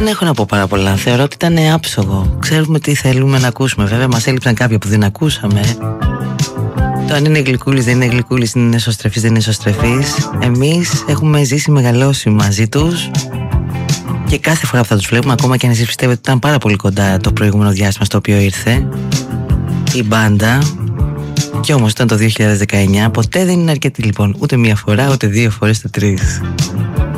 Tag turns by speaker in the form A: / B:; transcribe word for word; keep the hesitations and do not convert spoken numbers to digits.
A: Δεν έχω να πω πάρα πολλά. Θεωρώ ότι ήταν άψογο. Ξέρουμε τι θέλουμε να ακούσουμε. Βέβαια, μας έλειψαν κάποια που δεν ακούσαμε. Το αν είναι γλυκούλης, δεν είναι γλυκούλης, είναι εσωστρεφής, δεν είναι εσωστρεφής. Εμείς έχουμε ζήσει, μεγαλώσει μαζί τους. Και κάθε φορά που θα τους βλέπουμε, ακόμα και αν εσείς πιστεύετε ότι ήταν πάρα πολύ κοντά το προηγούμενο διάστημα στο οποίο ήρθε η μπάντα, και όμως ήταν το δύο χιλιάδες δεκαεννιά, ποτέ δεν είναι αρκετή λοιπόν. Ούτε μία φορά, ούτε δύο φορές, ούτε τρεις.